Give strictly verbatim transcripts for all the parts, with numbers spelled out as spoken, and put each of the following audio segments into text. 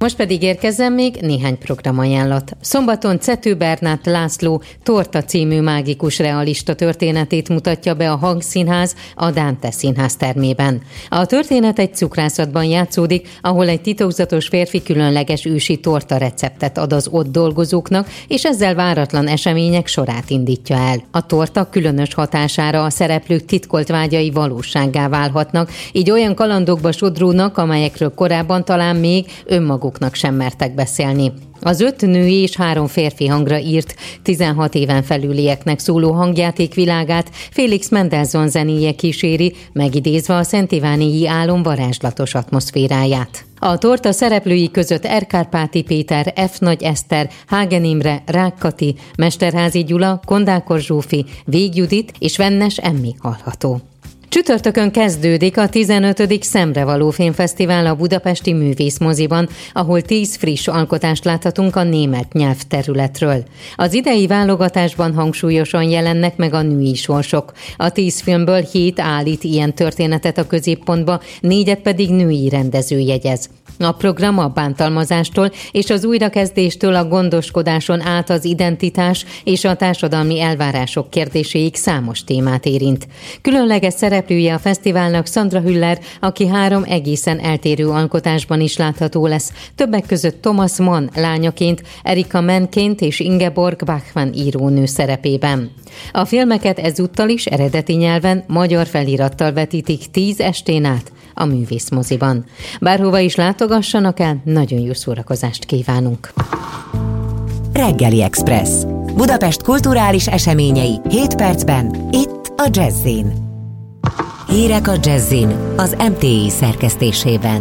Most pedig érkezzen még néhány programajánlat. Szombaton Cető Bernát László Torta című mágikus realista történetét mutatja be a Hangszínház a Dante Színház termében. A történet egy cukrászatban játszódik, ahol egy titokzatos férfi különleges ősi torta receptet ad az ott dolgozóknak, és ezzel váratlan események sorát indítja el. A torta különös hatására a szereplők titkolt vágyai valósággá válhatnak, így olyan kalandokba sodródnak, amelyekről korábban talán még önmaguknak sem mertek beszélni. Az öt női és három férfi hangra írt tizenhat éven felülieknek szóló hangjáték világát Félix Mendelssohn zenéje kíséri, megidézve a Szent Iványi álom varázslatos atmoszféráját. A torta szereplői között Erkárpáti Péter, F. Nagy Eszter, Hágen Imre, Rák Kati, Mesterházi Gyula, Kondákos Zsófi, Vég Judit és Vennes Emmi hallható. Csütörtökön kezdődik a tizenötödik Szemrevaló Filmfesztivál a Budapesti Művészmoziban, ahol tíz friss alkotást láthatunk a német nyelvterületről. Az idei válogatásban hangsúlyosan jelennek meg a női sorsok. A tíz filmből hét állít ilyen történetet a középpontba, négyet pedig női rendező jegyez. A program a bántalmazástól és az újrakezdéstől a gondoskodáson át az identitás és a társadalmi elvárások kérdéséig számos témát érint. Különleges szereplője a fesztiválnak Sandra Hüller, aki három egészen eltérő alkotásban is látható lesz, többek között Thomas Mann lányaként, Erika Mannként és Ingeborg Bachmann írónő szerepében. A filmeket ezúttal is eredeti nyelven, magyar felirattal vetítik tíz estén át a Művészmoziban. Bárhova is látogassanak el, nagyon jó szórakozást kívánunk! Reggeli Express. Budapest kulturális eseményei hét percben, itt a Jazz-in. Hírek a Jazz-in, az em té i szerkesztésében.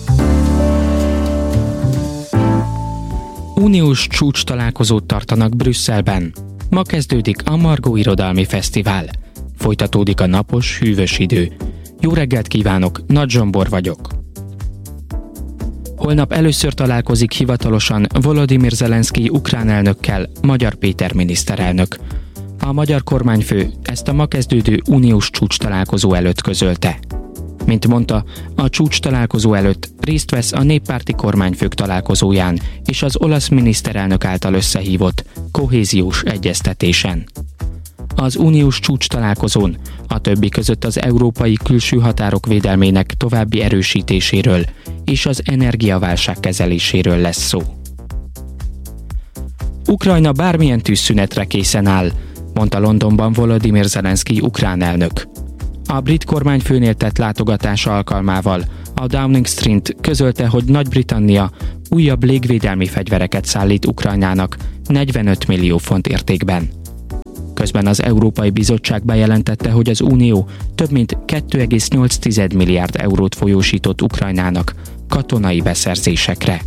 Uniós csúcs találkozót tartanak Brüsszelben. Ma kezdődik a Margó Irodalmi Fesztivál. Folytatódik a napos, hűvös idő. Jó reggelt kívánok, Nagy Zsombor vagyok. Holnap először találkozik hivatalosan Volodymyr Zelenszkij ukrán elnökkel Magyar Péter miniszterelnök. A magyar kormányfő ezt a ma kezdődő uniós csúcs találkozó előtt közölte. Mint mondta, a csúcs találkozó előtt részt vesz a néppárti kormányfők találkozóján és az olasz miniszterelnök által összehívott kohéziós egyeztetésen. Az uniós csúcs találkozón a többi között az európai külső határok védelmének további erősítéséről és az energiaválság kezeléséről lesz szó. Ukrajna bármilyen tűzszünetre készen áll, mondta Londonban Volodymyr Zelenszkij ukrán elnök. A brit kormányfőnél tett látogatása alkalmával a Downing Street közölte, hogy Nagy-Britannia újabb légvédelmi fegyvereket szállít Ukrajnának negyvenöt millió font értékben. Közben az Európai Bizottság bejelentette, hogy az Unió több mint két egész nyolc milliárd eurót folyósított Ukrajnának katonai beszerzésekre.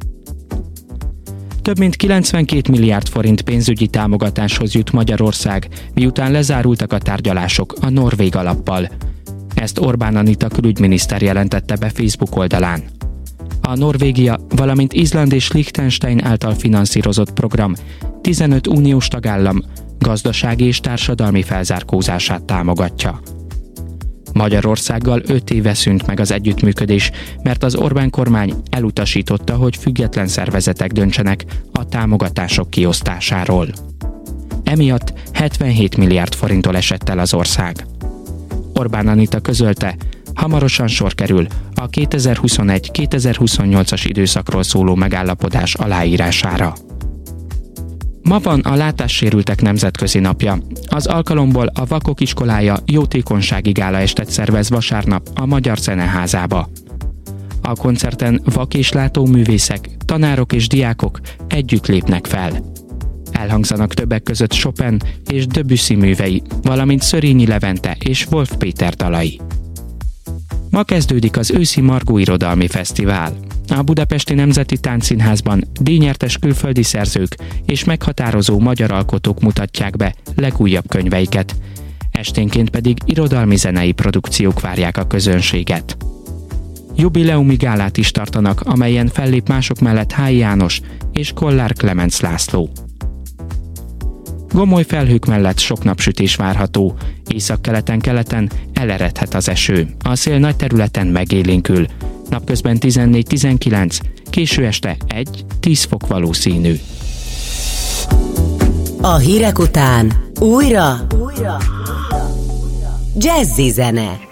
Több mint kilencvenkét milliárd forint pénzügyi támogatáshoz jut Magyarország, miután lezárultak a tárgyalások a norvég alappal. Ezt Orbán Anita külügyminiszter jelentette be Facebook oldalán. A Norvégia, valamint Izland és Liechtenstein által finanszírozott program tizenöt uniós tagállam gazdasági és társadalmi felzárkózását támogatja. Magyarországgal öt éve szűnt meg az együttműködés, mert az Orbán kormány elutasította, hogy független szervezetek döntsenek a támogatások kiosztásáról. Emiatt hetvenhét milliárd forinttól esett el az ország. Orbán Anita közölte, hamarosan sor kerül a kétezer-huszonegy kétezer-huszonnyolcas időszakról szóló megállapodás aláírására. Ma van a látássérültek nemzetközi napja. Az alkalomból a Vakok Iskolája jótékonysági gálaestet szervez vasárnap a Magyar Zeneházába. A koncerten vak és látóművészek, tanárok és diákok együtt lépnek fel. Elhangzanak többek között Chopin és Debussy művei, valamint Szörényi Levente és Wolf Péter dalai. Ma kezdődik az őszi Margó Irodalmi Fesztivál. A Budapesti Nemzeti Táncszínházban díjnyertes külföldi szerzők és meghatározó magyar alkotók mutatják be legújabb könyveiket. Esténként pedig irodalmi zenei produkciók várják a közönséget. Jubileumi gálát is tartanak, amelyen fellép mások mellett Hály János és Kollár Klemenc László. Gomoly felhők mellett sok napsütés várható, északkeleten-keleten eleredhet az eső, a szél nagy területen megélénkül, napközben tizennégy-tizenkilenc késő este egy-tíz fok valószínű. A hírek után újra, újra. Jazzy zene.